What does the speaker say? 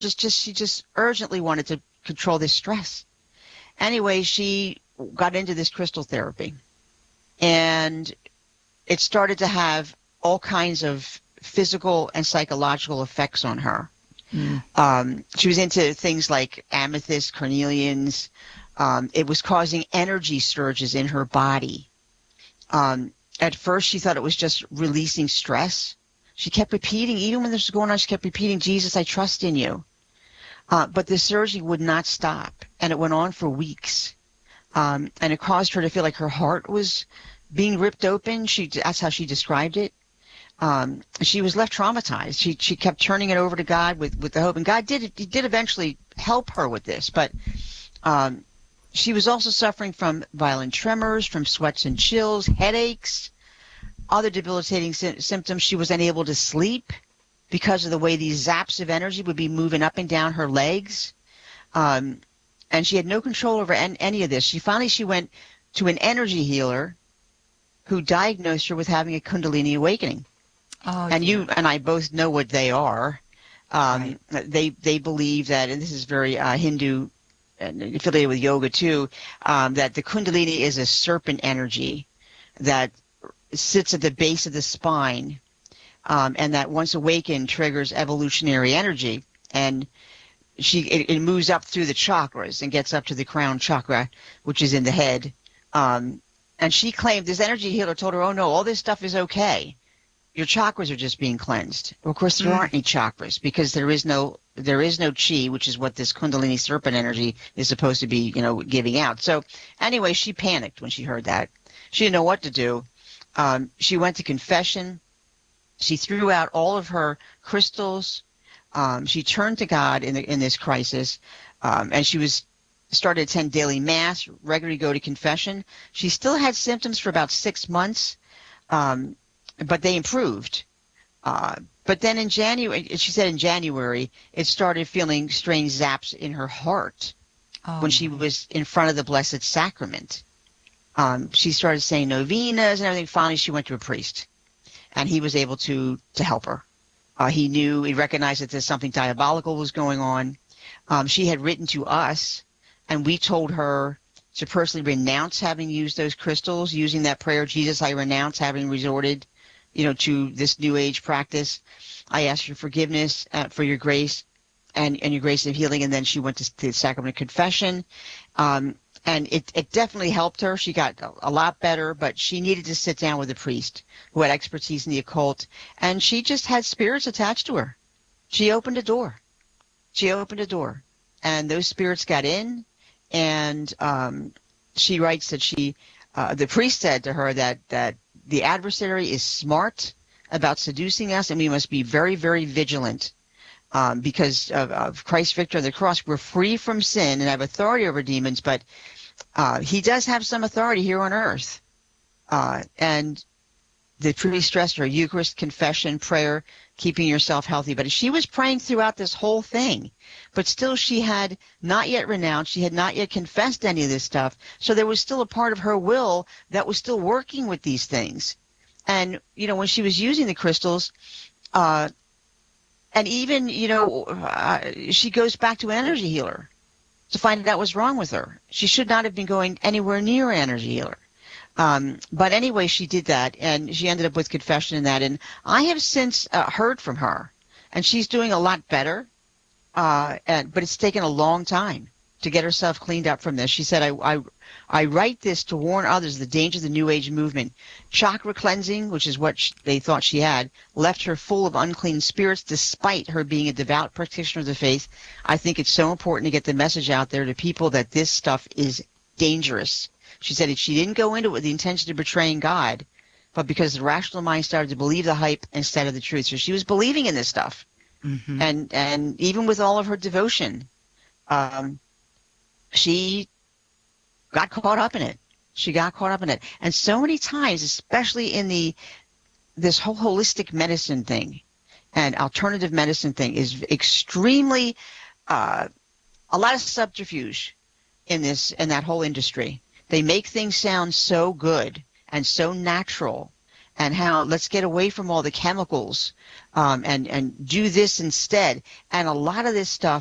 she just urgently wanted to control this stress. Anyway, she got into this crystal therapy, and it started to have all kinds of physical and psychological effects on her. Mm. She was into things like amethyst, carnelians. It was causing energy surges in her body. At first, she thought it was just releasing stress. She kept repeating, even when this was going on, she kept repeating, Jesus, I trust in you. But the surging would not stop, and it went on for weeks. And it caused her to feel like her heart was being ripped open. That's how she described it. She was left traumatized. She kept turning it over to God with the hope, and God did eventually help her with this, but she was also suffering from violent tremors, from sweats and chills, headaches, other debilitating symptoms. She was unable to sleep because of the way these zaps of energy would be moving up and down her legs. And she had no control over any of this. She went to an energy healer who diagnosed her with having a Kundalini awakening. Oh, And dear. you and I both know what they are. Right. They believe that, and this is very Hindu, and affiliated with yoga too, that the Kundalini is a serpent energy that sits at the base of the spine, and that once awakened triggers evolutionary energy, and it moves up through the chakras and gets up to the crown chakra, which is in the head. And she claimed, this energy healer told her, oh no, all this stuff is okay. Your chakras are just being cleansed. Well, of course, there aren't any chakras because there is no chi, which is what this Kundalini serpent energy is supposed to be, giving out. So anyway, she panicked when she heard that. She didn't know what to do. She went to confession. She threw out all of her crystals. She turned to God in this crisis, and she started to attend daily mass, regularly go to confession. She still had symptoms for about 6 months. But they improved. But then in January, she said in January, it started feeling strange zaps in her heart when she was in front of the Blessed Sacrament. She started saying novenas and everything. Finally, she went to a priest, and he was able to help her. He recognized that there's something diabolical was going on. She had written to us, and we told her to personally renounce having used those crystals, using that prayer, Jesus, I renounce having resorted to this new age practice. I ask your forgiveness for your grace and your grace of healing. And then she went to the sacrament of confession. And it definitely helped her. She got a lot better, but she needed to sit down with a priest who had expertise in the occult. And she just had spirits attached to her. She opened a door. And those spirits got in. And she writes that the priest said to her that the adversary is smart about seducing us, and we must be very, very vigilant because of Christ's victory on the cross. We're free from sin and have authority over demons, but he does have some authority here on earth. And the priest stressed her Eucharist, confession, prayer, keeping yourself healthy. But she was praying throughout this whole thing, but still she had not yet renounced. She had not yet confessed any of this stuff. So there was still a part of her will that was still working with these things. And, when she was using the crystals, and even, she goes back to an energy healer to find out what's wrong with her. She should not have been going anywhere near an energy healer. But anyway, she did that, and she ended up with confession in that. And I have since heard from her, and she's doing a lot better. But it's taken a long time to get herself cleaned up from this. She said, I write this to warn others of the danger of the New Age movement. Chakra cleansing, which is what they thought she had, left her full of unclean spirits despite her being a devout practitioner of the faith. I think it's so important to get the message out there to people that this stuff is dangerous. She said she didn't go into it with the intention of betraying God, but because the rational mind started to believe the hype instead of the truth. So she was believing in this stuff. Mm-hmm. And even with all of her devotion, she got caught up in it. And so many times, especially in this whole holistic medicine thing and alternative medicine thing, is extremely a lot of subterfuge in that whole industry. They make things sound so good and so natural and how let's get away from all the chemicals and do this instead. And a lot of this stuff